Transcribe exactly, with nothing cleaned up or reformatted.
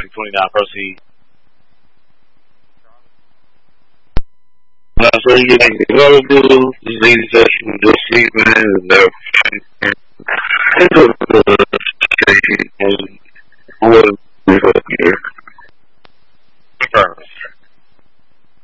twenty-nine. Proceed. Uh, so you like to go do these sessions this season and uh, what